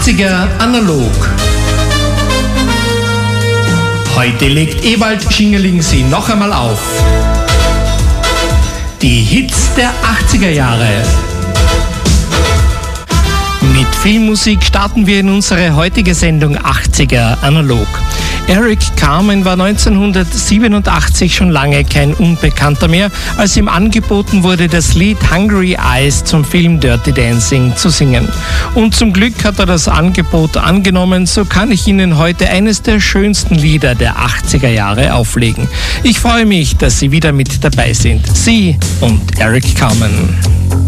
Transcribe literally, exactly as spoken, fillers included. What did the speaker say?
achtziger analog. Heute legt Ewald Schingerling sie noch einmal auf. Die Hits der achtziger Jahre. Mit Filmmusik starten wir in unsere heutige Sendung achtziger analog. Eric Carmen war neunzehnhundertsiebenundachtzig schon lange kein Unbekannter mehr, als ihm angeboten wurde, das Lied Hungry Eyes zum Film Dirty Dancing zu singen. Und zum Glück hat er das Angebot angenommen, so kann ich Ihnen heute eines der schönsten Lieder der achtziger Jahre auflegen. Ich freue mich, dass Sie wieder mit dabei sind. Sie und Eric Carmen.